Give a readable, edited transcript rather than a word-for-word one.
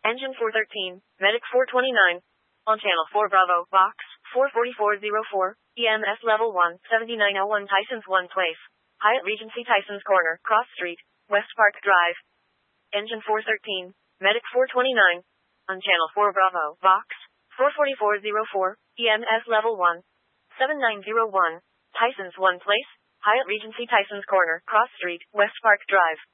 Engine 413, Medic 429. On Channel 4 Bravo, Box 44404, EMS Level 1, 7901 Tysons 1 Place. Hyatt Regency Tysons Corner, Cross Street, West Park Drive. Engine 413, Medic 429. On Channel 4 Bravo, Box 44404, EMS Level 1, 7901, Tysons 1 Place, Hyatt Regency Tysons Corner, Cross Street, West Park Drive.